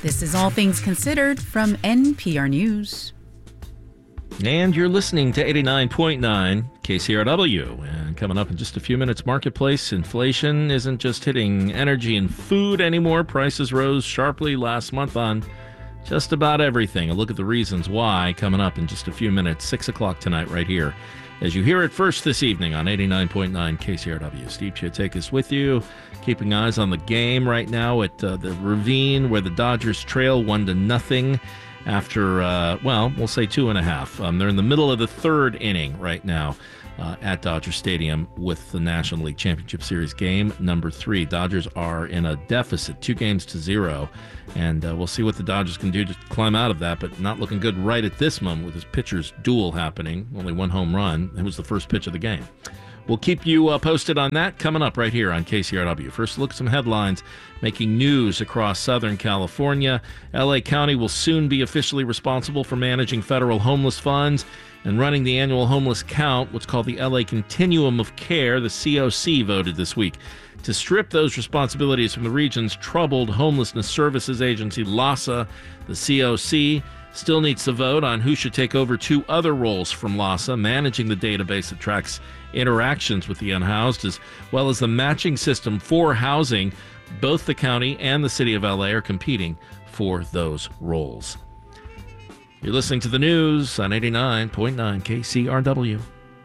This is All Things Considered from NPR News. And you're listening to 89.9 KCRW. And coming up in just a few minutes, marketplace inflation isn't just hitting energy and food anymore. Prices rose sharply last month on just about everything. A look at the reasons why coming up in just a few minutes, 6 o'clock tonight right here. As you hear it first this evening on 89.9 KCRW. Steve Chiatakis with you, keeping eyes on the game right now at the Ravine, where the Dodgers trail 1-0 after, we'll say 2.5. They're in the middle of the third inning right now at Dodger Stadium with the National League Championship Series game number 3. Dodgers are in a deficit, 2-0, and we'll see what the Dodgers can do to climb out of that, but not looking good right at this moment with this pitcher's duel happening. Only one home run. It was the first pitch of the game. We'll keep you posted on that coming up right here on KCRW. First, look at some headlines making news across Southern California. L.A. County will soon be officially responsible for managing federal homeless funds and running the annual homeless count, what's called the L.A. Continuum of Care. The COC voted this week to strip those responsibilities from the region's troubled homelessness services agency, LAHSA. The COC still needs to vote on who should take over 2 other roles from LAHSA, managing the database that tracks interactions with the unhoused, as well as the matching system for housing. Both the county and the city of LA are competing for those roles. You're listening to the news on 89.9 KCRW.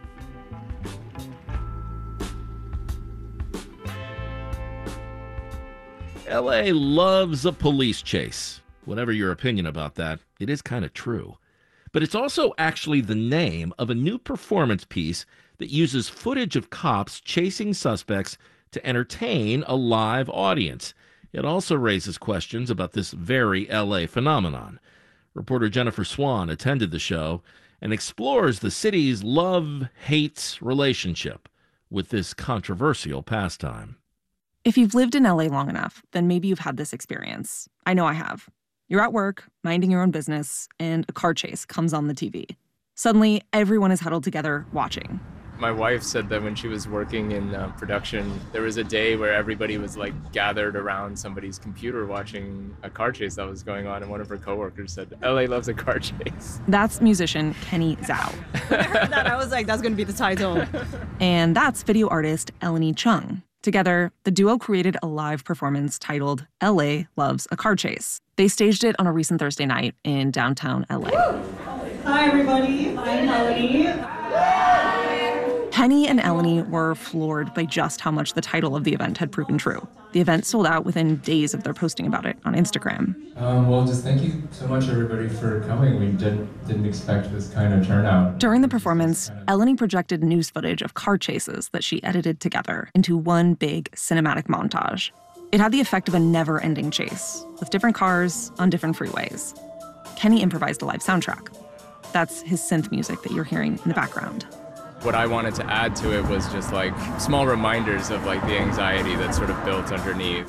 LA loves a police chase. Whatever your opinion about that, it is kind of true. But it's also actually the name of a new performance piece that uses footage of cops chasing suspects to entertain a live audience. It also raises questions about this very LA phenomenon. Reporter Jennifer Swan attended the show and explores the city's love-hate relationship with this controversial pastime. If you've lived in LA long enough, then maybe you've had this experience. I know I have. You're at work, minding your own business, and a car chase comes on the TV. Suddenly, everyone is huddled together watching. My wife said that when she was working in production, there was a day where everybody was gathered around somebody's computer watching a car chase that was going on, and one of her coworkers said, LA loves a car chase. That's musician Kenny Zhao. When I heard that, I was like, that's going to be the title. And that's video artist Eleni Chung. Together, the duo created a live performance titled LA Loves a Car Chase. They staged it on a recent Thursday night in downtown LA. Hi, everybody. I'm Eleni. Kenny and Eleni were floored by just how much the title of the event had proven true. The event sold out within days of their posting about it on Instagram. Just thank you so much, everybody, for coming. We didn't expect this kind of turnout. During the performance, Eleni projected news footage of car chases that she edited together into one big cinematic montage. It had the effect of a never-ending chase, with different cars on different freeways. Kenny improvised a live soundtrack. That's his synth music that you're hearing in the background. What I wanted to add to it was just small reminders of the anxiety that's sort of built underneath.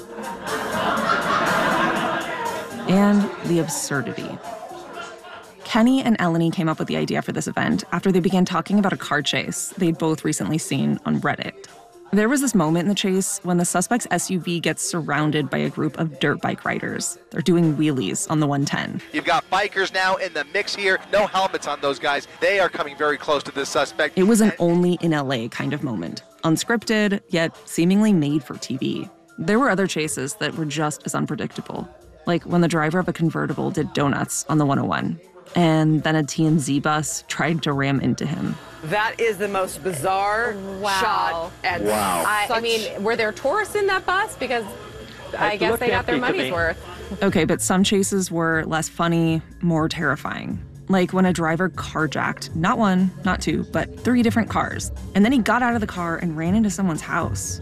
And the absurdity. Kenny and Eleni came up with the idea for this event after they began talking about a car chase they'd both recently seen on Reddit. There was this moment in the chase when the suspect's SUV gets surrounded by a group of dirt bike riders. They're doing wheelies on the 110. You've got bikers now in the mix here. No helmets on those guys. They are coming very close to this suspect. It was an only in LA kind of moment. Unscripted, yet seemingly made for TV. There were other chases that were just as unpredictable. Like when the driver of a convertible did donuts on the 101. And then a TMZ bus tried to ram into him. That is the most bizarre shot. And I mean, were there tourists in that bus? Because I guess they got their money's worth. Okay, but some chases were less funny, more terrifying. Like when a driver carjacked, not 1, not 2, but 3 different cars. And then he got out of the car and ran into someone's house.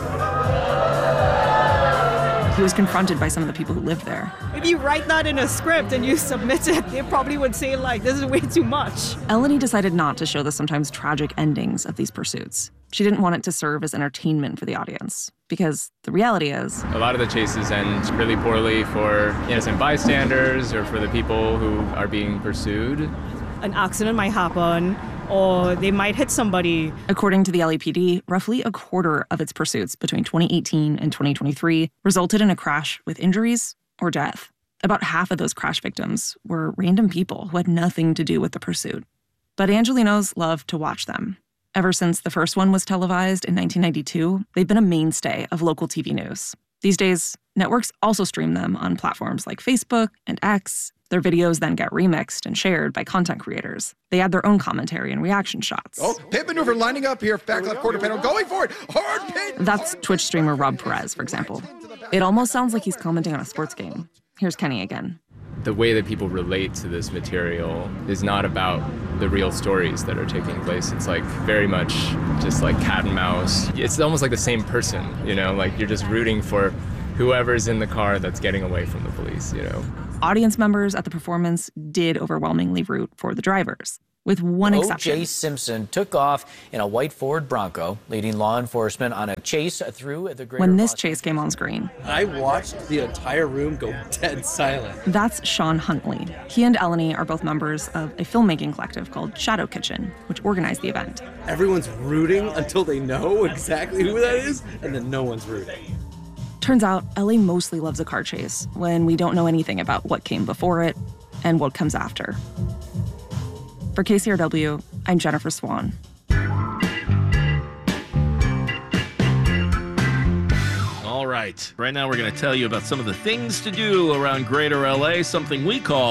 He was confronted by some of the people who lived there. If you write that in a script and you submit it, they probably would say, this is way too much. Eleni decided not to show the sometimes tragic endings of these pursuits. She didn't want it to serve as entertainment for the audience, because the reality is, a lot of the chases end really poorly for innocent bystanders or for the people who are being pursued. An accident might happen, or they might hit somebody. According to the LAPD, roughly a quarter of its pursuits between 2018 and 2023 resulted in a crash with injuries or death. About half of those crash victims were random people who had nothing to do with the pursuit. But Angelenos loved to watch them. Ever since the first one was televised in 1992, they've been a mainstay of local TV news. These days, networks also stream them on platforms like Facebook and X. Their videos then get remixed and shared by content creators. They add their own commentary and reaction shots. Oh, pit maneuver lining up here. Back left quarter panel, going for it. Hard pit. That's Twitch streamer Rob Perez, for example. It almost sounds like he's commenting on a sports game. Here's Kenny again. The way that people relate to this material is not about the real stories that are taking place. It's like very much just like cat and mouse. It's almost like the same person, you know, like you're just rooting for whoever's in the car that's getting away from the police, you know. Audience members at the performance did overwhelmingly root for the drivers, with one exception. O.J. Simpson took off in a white Ford Bronco, leading law enforcement on a chase through the greater When this chase came on screen, I watched the entire room go dead silent. That's Sean Huntley. He and Eleni are both members of a filmmaking collective called Shadow Kitchen, which organized the event. Everyone's rooting until they know exactly who that is, and then no one's rooting. Turns out, LA mostly loves a car chase when we don't know anything about what came before it and what comes after. For KCRW, I'm Jennifer Swan. All right. Right now, we're going to tell you about some of the things to do around Greater LA, something we call